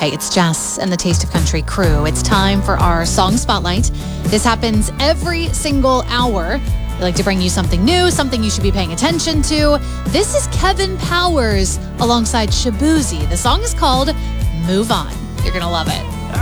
Hey, it's Jess and the Taste of Country crew. It's time for our Song Spotlight. This happens every single hour. We like to bring you something new, something you should be paying attention to. This is Kevin Powers alongside Shaboozey. The song is called Move On. You're going to love it.